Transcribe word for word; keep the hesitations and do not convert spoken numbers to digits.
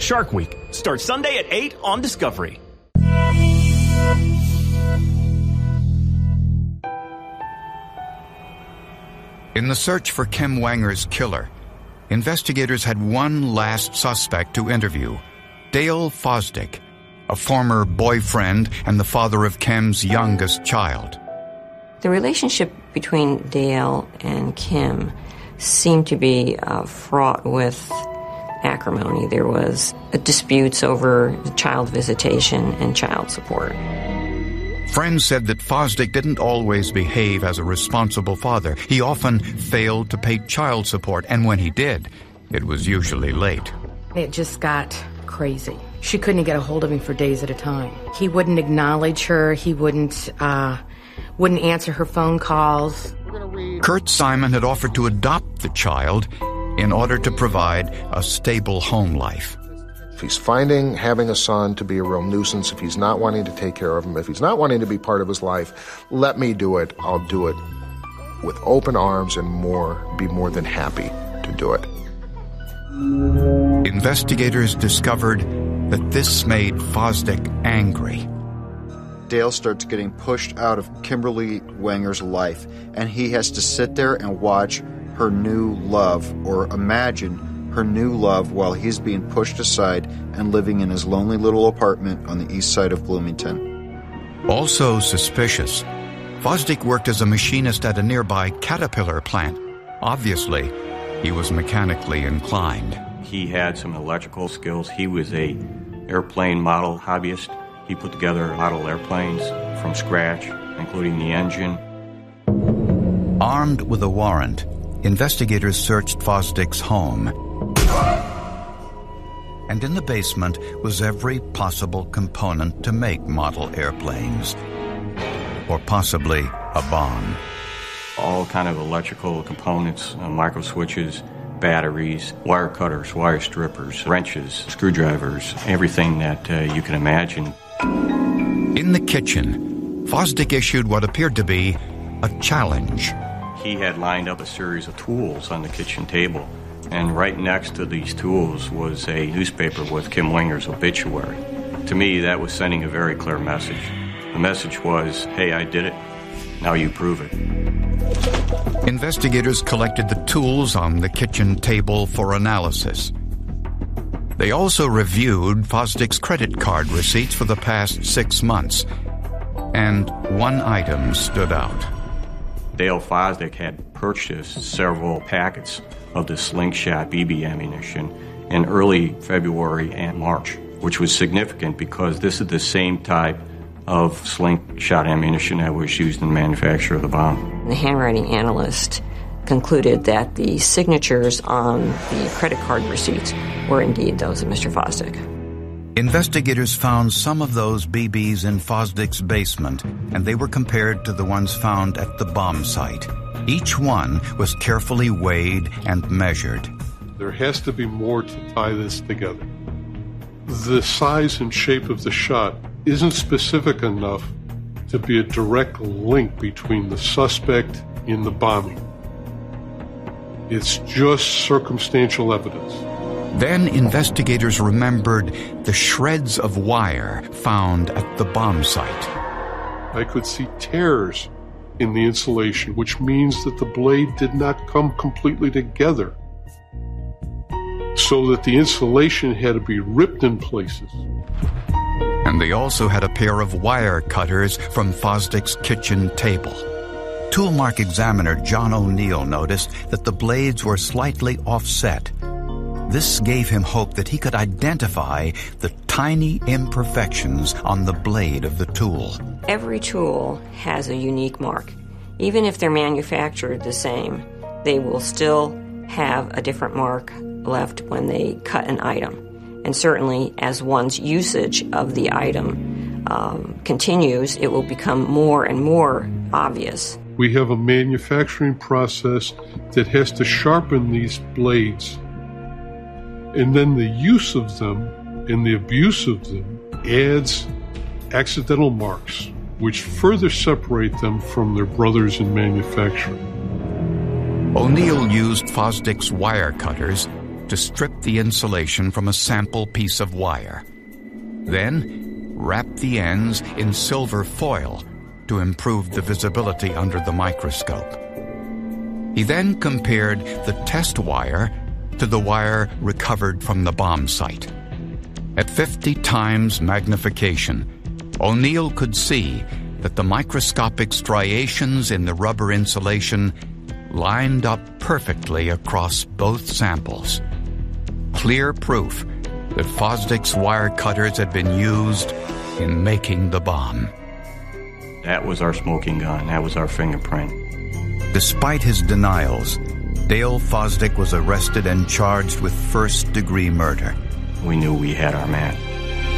Shark Week starts Sunday at eight on Discovery. In the search for Kim Wanger's killer, investigators had one last suspect to interview, Dale Fosdick, a former boyfriend and the father of Kim's youngest child. The relationship between Dale and Kim seemed to be uh, fraught with acrimony. There was uh, disputes over child visitation and child support. Friends said that Fosdick didn't always behave as a responsible father. He often failed to pay child support, and when he did, it was usually late. It just got crazy. She couldn't get a hold of him for days at a time. He wouldn't acknowledge her. He wouldn't, uh, wouldn't answer her phone calls. Kurt Simon had offered to adopt the child in order to provide a stable home life. If he's finding having a son to be a real nuisance, if he's not wanting to take care of him, if he's not wanting to be part of his life, let me do it. I'll do it with open arms and more, be more than happy to do it. Investigators discovered that this made Fosdick angry. Dale starts getting pushed out of Kimberly Wanger's life, and he has to sit there and watch her new love, or imagine her new love, while he's being pushed aside and living in his lonely little apartment on the east side of Bloomington. Also suspicious, Fosdick worked as a machinist at a nearby Caterpillar plant. Obviously, he was mechanically inclined. He had some electrical skills. He was a airplane model hobbyist. He put together model airplanes from scratch, including the engine. Armed with a warrant, investigators searched Fosdick's home. And in the basement was every possible component to make model airplanes. Or possibly a bomb. All kind of electrical components, uh, micro switches, batteries, wire cutters, wire strippers, wrenches, screwdrivers, everything that uh, you can imagine. In the kitchen, Fosdick issued what appeared to be a challenge. He had lined up a series of tools on the kitchen table, and right next to these tools was a newspaper with Kim Wanger's obituary. To me, that was sending a very clear message. The message was, hey, I did it. Now you prove it. Investigators collected the tools on the kitchen table for analysis. They also reviewed Fosdick's credit card receipts for the past six months, and one item stood out. Dale Fosdick had purchased several packets of the Slingshot B B ammunition in early February and March, which was significant because this is the same type of Slingshot ammunition that was used in the manufacture of the bomb. The handwriting analyst concluded that the signatures on the credit card receipts were indeed those of Mister Fosdick. Investigators found some of those B Bs in Fosdick's basement, and they were compared to the ones found at the bomb site. Each one was carefully weighed and measured. There has to be more to tie this together. The size and shape of the shot isn't specific enough to be a direct link between the suspect in the bombing. It's just circumstantial evidence. Then investigators remembered the shreds of wire found at the bomb site. I could see tears in the insulation, which means that the blade did not come completely together, so that the insulation had to be ripped in places. And they also had a pair of wire cutters from Fosdick's kitchen table. Toolmark examiner John O'Neill noticed that the blades were slightly offset. This gave him hope that he could identify the tiny imperfections on the blade of the tool. Every tool has a unique mark. Even if they're manufactured the same, they will still have a different mark left when they cut an item. And certainly, as one's usage of the item um, continues, it will become more and more obvious. We have a manufacturing process that has to sharpen these blades. And then the use of them and the abuse of them adds accidental marks, which further separate them from their brothers in manufacturing. O'Neill used Fosdick's wire cutters to strip the insulation from a sample piece of wire. Then, wrap the ends in silver foil to improve the visibility under the microscope. He then compared the test wire to the wire recovered from the bomb site. At fifty times magnification, O'Neill could see that the microscopic striations in the rubber insulation lined up perfectly across both samples. Clear proof that Fosdick's wire cutters had been used in making the bomb. That was our smoking gun. That was our fingerprint. Despite his denials, Dale Fosdick was arrested and charged with first-degree murder. We knew we had our man.